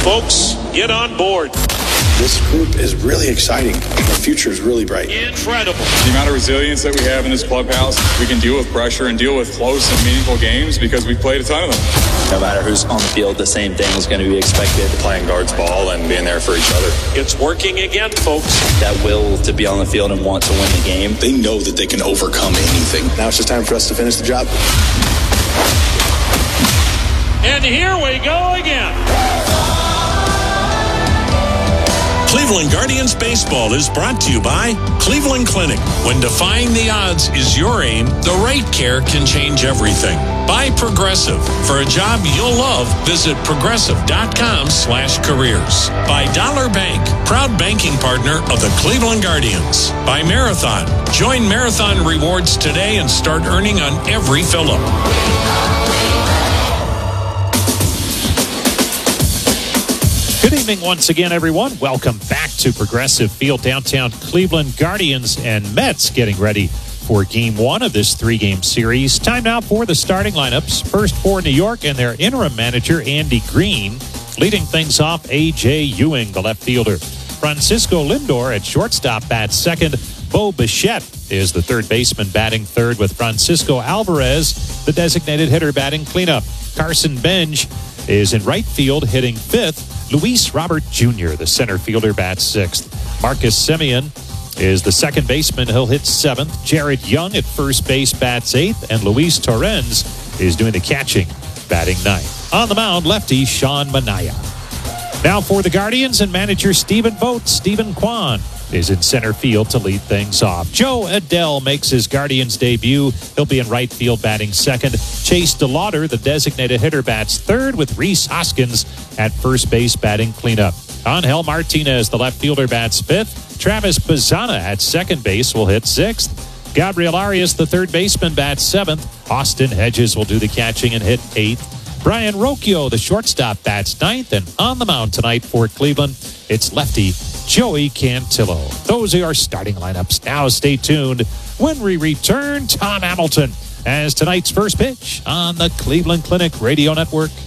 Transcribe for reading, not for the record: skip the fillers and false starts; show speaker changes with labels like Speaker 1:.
Speaker 1: Folks, get on board.
Speaker 2: This group is really exciting. The future is really bright.
Speaker 1: Incredible.
Speaker 3: The amount of resilience that we have in this clubhouse, we can deal with pressure and deal with close and meaningful games because we've played a ton of them.
Speaker 4: No matter who's on the field, the same thing is going to be expected.
Speaker 5: Playing guards ball and being there for each other.
Speaker 1: It's working again, folks.
Speaker 4: That will to be on the field and want to win the game.
Speaker 2: They know that they can overcome anything. Now it's just time for us to finish the job.
Speaker 1: And here we go again.
Speaker 6: Cleveland Guardians Baseball is brought to you by Cleveland Clinic. When defying the odds is your aim, the right care can change everything. By Progressive. For a job you'll love, visit progressive.com/careers. By Dollar Bank, proud banking partner of the Cleveland Guardians. By Marathon. Join Marathon Rewards today and start earning on every fill-up.
Speaker 7: Good evening once again, everyone. Welcome back to Progressive Field, downtown Cleveland. Guardians and Mets getting ready for Game 1 of this three-game series. Time now for the starting lineups. First for New York and their interim manager, Andy Green. Leading things off, A.J. Ewing, the left fielder. Francisco Lindor at shortstop bats second. Bo Bichette is the third baseman batting third, with Francisco Alvarez, the designated hitter, batting cleanup. Carson Bench is in right field hitting fifth. Luis Robert Jr., the center fielder, bats sixth. Marcus Semien is the second baseman. He'll hit seventh. Jared Young at first base bats eighth. And Luis Torrens is doing the catching, batting ninth. On the mound, lefty Sean Manaea. Now for the Guardians and manager Stephen Vogt. Stephen Kwan is in center field to lead things off. Joe Adell makes his Guardians debut. He'll be in right field batting second. Chase DeLauder, the designated hitter, bats third, with Rhys Hoskins at first base batting cleanup. Angel Martinez, the left fielder, bats fifth. Travis Bazzana at second base will hit sixth. Gabriel Arias, the third baseman, bats seventh. Austin Hedges will do the catching and hit eighth. Brian Rocchio, the shortstop, bats ninth. And on the mound tonight for Cleveland, it's lefty Joey Cantillo. Those are our starting lineups. Now stay tuned when we return. Tom Hamilton as tonight's first pitch on the Cleveland Clinic Radio Network.